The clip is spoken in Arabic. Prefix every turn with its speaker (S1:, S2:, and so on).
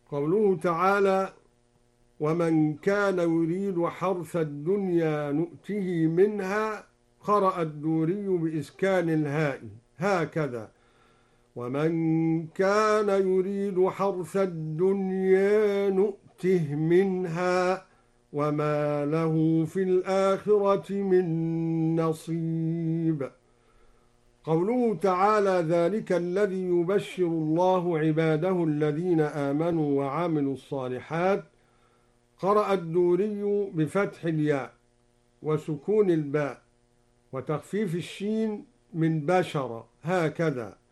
S1: قوله تعالى: ومن كان يريد حرث الدنيا نؤته منها. قرأ الدوري بإسكان الهاء هكذا: ومن كان يريد حرث الدنيا نؤته منها وما له في الآخرة من نصيب. قوله تعالى: ذلك الذي يبشر الله عباده الذين آمنوا وعملوا الصالحات. قرأ الدوري بفتح الياء وسكون الباء وتخفيف الشين من بشر هكذا: